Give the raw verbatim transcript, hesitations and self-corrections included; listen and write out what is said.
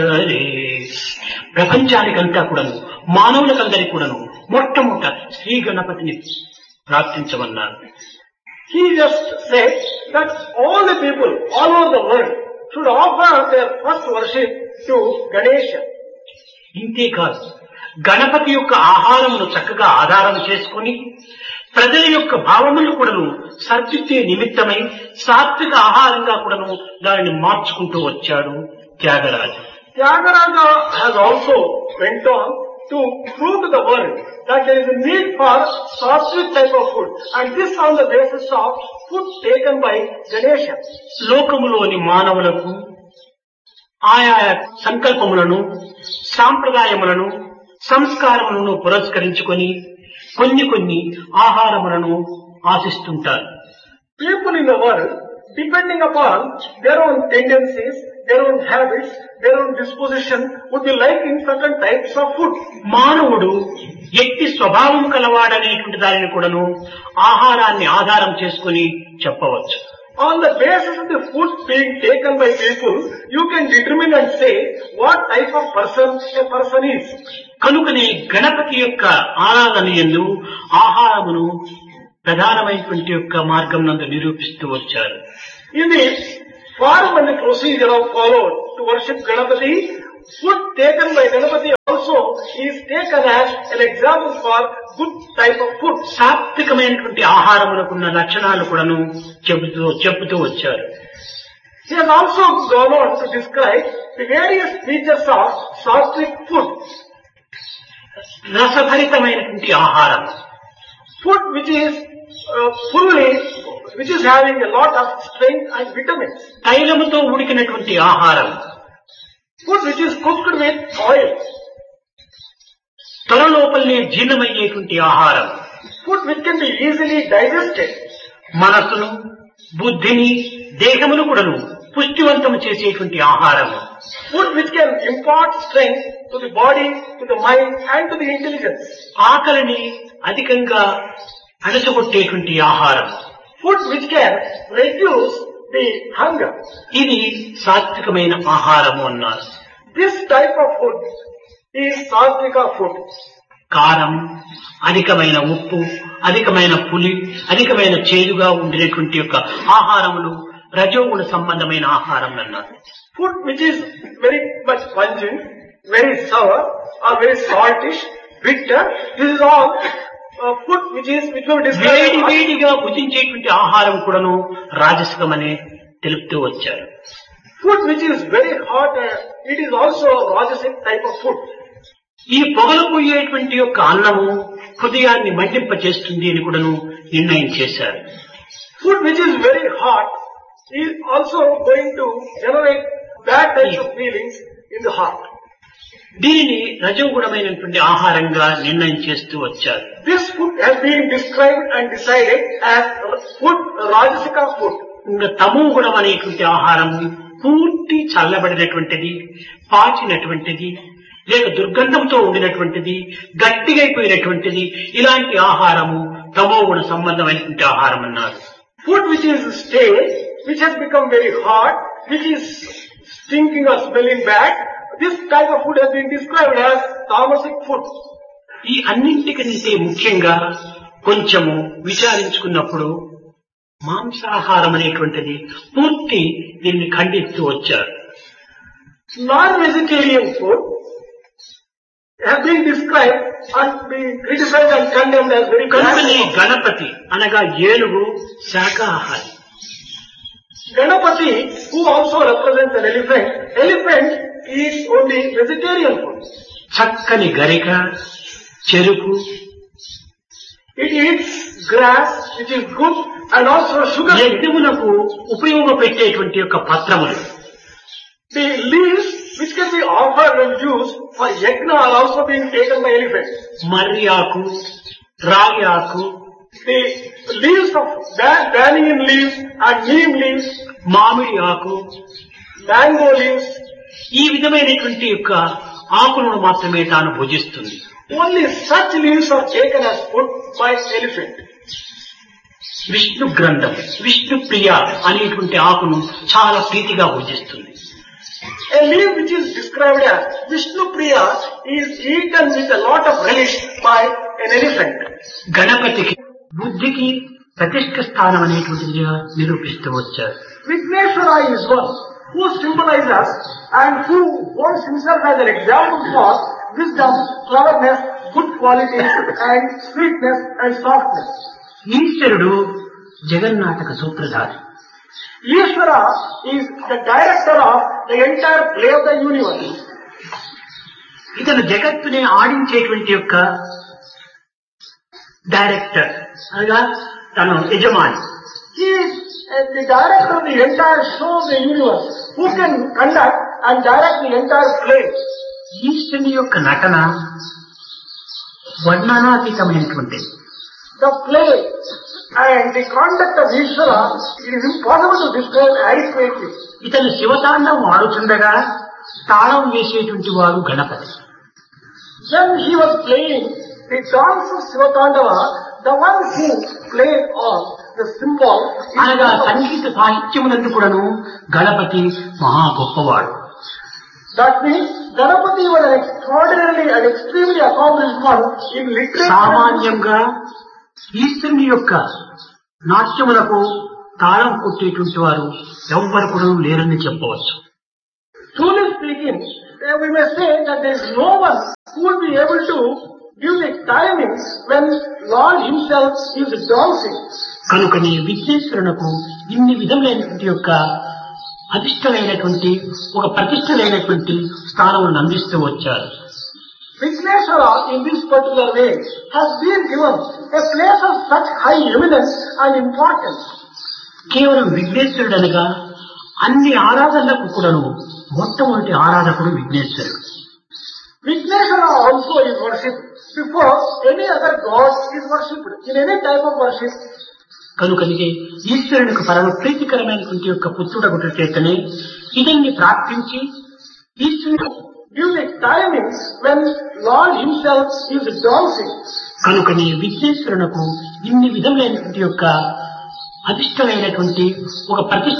ప్రపంచానికంతా కూడాను మానవులకందరి కూడాను మొట్టమొదట శ్రీ గణపతిని ప్రార్థించమన్నారు. He just said that all the people all over the world should offer their first worship to Ganesha. ఇంతేకాదు Ganapati యొక్క ఆహారమును చక్కగా ఆధారం చేసుకుని ప్రజల యొక్క భావములు కూడాను సర్దిద్దే నిమిత్తమై సాత్విక ఆహారంగా కూడాను దానిని మార్చుకుంటూ వచ్చాడు Tyagaraju. Tyagaraja has also went on to prove to the world that there is a need for sattvic type of food, and this on the basis of food taken by Ganesha. లోకములోని మానవులకు ఆయా సంకల్పములను సాంప్రదాయములను సంస్కారములను పురస్కరించుకొని కొన్ని కొన్ని ఆహారములను ఆశిస్తుంటారు. People in the world, depending upon their own tendencies, their own habits, their own disposition, would be liking certain types of food. మానవుడు ఎట్టి స్వభావం కలవాడనేటువంటి దానిని కూడాను ఆహారాన్ని ఆధారం చేసుకుని చెప్పవచ్చు. On the basis of the food being taken by people, you can determine and say what type of person a person is. కనుకనే గణపతి యొక్క ఆరాధన యందు ఆహారమును ప్రధానమైనటువంటి యొక్క మార్గం నందు నిరూపిస్తూ వచ్చారు. In the form and the procedure of followed to worship Ganapati, food taken by Ganapati also is taken as an example for good type of food. సాత్వికమైనటువంటి ఆహారములకున్న లక్షణాలు కూడాను చెబుతూ చెబుతూ వచ్చారు. He has also gone on to describe the various features of sattvic food. రసభరితమైనటువంటి ఆహారం, food which is uh, fully, which is having a lot of strength and vitamins. తైలముతో ఉడికినటువంటి ఆహారం, food which is cooked with oil. త్వర లోపలనే జీర్ణమయ్యేటువంటి ఆహారం, food which can be easily digested. మనసును బుద్ధిని దేహమును కూడాను పుష్టివంతము చేసేటువంటి ఆహారం, food which can impart strength to the body, to the mind and to the intelligence. ఆకలిని అధికంగా అణచగొట్టేటువంటి ఆహారం, food which can reduce the hunger. ఇది సాత్వికమైన ఆహారము అన్నారు. This type of food is satvika food. కారం, అధికమైన ఉప్పు, అధికమైన పులి, అధికమైన చేదుగా ఉండేటువంటి యొక్క ఆహారములు రజోగుణ సంబంధమైన ఆహారం అన్నారు. Food which is very much pungent, very sour or very saltish, bitter, this is all uh, food which is which will describe. వేడి వేడిగా భుజించేటువంటి ఆహారం కూడాను రాజసికమని తెలుపుతూ వచ్చారు. Food which is very hot, uh, it is also rajasic type of food. ఈ పొగలు పోయేటువంటి యొక్క అన్నము హృదయాన్ని మండింప చేస్తుంది అని కూడాను నిర్ణయం చేశారు. Food which is very hot is also going to generate bad types of feelings in the heart. దీనిని రజోగుణమైనటువంటి ఆహారంగా నిర్ణయం చేస్తూ వచ్చారు. This food has been described and decided as food, rajasika food. ఇంకా తమో గుణం అనేటువంటి ఆహారము పూర్తి చల్లబడినటువంటిది, పాచినటువంటిది, లేక దుర్గంధంతో ఉండినటువంటిది, గట్టిగా అయిపోయినటువంటిది, ఇలాంటి ఆహారము తమో గుణ సంబంధమైనటువంటి ఆహారం అన్నారు. Food which is stale, which has become very hot, which is stinking or smelling bad, this type of food has been described as tamasic food. ఈ అన్నింటికంటే ముఖ్యంగా కొంచెము విచారించుకున్నప్పుడు మాంసాహారం అనేటువంటిది పూర్తి దీన్ని ఖండిస్తూ వచ్చారు. Non-vegetarian food has been described and been criticized and condemned as very కనుకనే bad. గణపతి అనగా ఏనుగు శాకాహారి. Ganapati, who also represents an elephant, elephant is only vegetarian food. చక్కని గరిక, చెరుకు, It eats grass, which is good, and also sugar. యజ్ఞములకు ఉపయోగపెట్టేటువంటి యొక్క పత్రములు, The leaves which can be offered and used for yajna are also being taken by elephants. మర్రి ఆకు, రాగి ఆకు, The leaves of ban- banyan leaves and neem leaves, మామిడి ఆకు, mango leaves, ఈ విధమైనటువంటి యొక్క ఆకులను మాత్రమే తాను భుజిస్తుంది. only such leaves are taken as food by elephant. Vishnu గ్రంథం, విష్ణు ప్రియ అనేటువంటి ఆకును చాలా ప్రీతిగా భుజిస్తుంది. A leaf which is described as Vishnu Priya is eaten with a lot of relish by an elephant. గణపతికి బుద్ధికి ప్రతిష్ఠ స్థానం అనేటువంటిదిగా నిరూపిస్తూ వచ్చారు. Vigneshwara is one who symbolizes and who holds himself as an example for wisdom, cleverness, good qualities and sweetness and softness. ఈశ్వరుడు జగన్నాటక సూత్రధారి. Ishvara is the director of the entire play of the universe. ఇతను జగత్తుని ఆడించేటువంటి యొక్క director అనగా తను యజమాని. He is uh, the director of the entire show of the universe who can conduct and direct the entire play. ఈశ్వరుని యొక్క నటన వర్ణనాతీతమైనటువంటిది. The play and the conduct of Ishvara, it is impossible to describe adequately. ఇతను శివతాండవం ఆడుతుండగా తాళం వేసేటువంటి వారు Ganapati. When he was playing the dance of Sivatandava, the one who played on the cymbal, అనగా సంగీత సాహిత్యమునందు కూడాను గణపతి మహా గొప్పవాడు. that means Ganapati was an extraordinarily and extremely accomplished one in literature. సామాన్యంగా ఈశ్వరుని యొక్క నాట్యములకు తాళం కొట్టేటువంటి వారు ఎవ్వరు కూడా లేరని చెప్పవచ్చు. Truly speaking, we may say that there is no one who will be able to give the timings when Lord himself is dancing. కనుకని విఘ్నేశ్వరునకు ఇన్ని విధములైనటువంటి యొక్క అధిష్టమైనటువంటి ఒక ప్రతిష్టలైనటువంటి స్థానములను అందిస్తూ వచ్చారు. Vigneshwara in this particular way has been given a place of such high eminence and importance. కేవలం విఘ్నేశ్వరుడు అనగా అన్ని ఆరాధనలకు కూడాను మొట్టమొదటి ఆరాధకుడు విఘ్నేశ్వరుడు. Vigneshwara also is worshipped before any other god is worshipped in any type of worship. కనుకని ఈశ్వరునికి పరమ ప్రీతికరమైనటువంటి యొక్క పుత్రుడగుట చేతనే ఇతన్ని ప్రార్థించి ఈశ్వరుడు give the timings when Lord himself is dancing. కనుకని విఘ్నేశ్వరునకు ఇన్ని విధములైనటువంటి యొక్క అధిష్టమైనటువంటి ఒక ప్రతిష్ట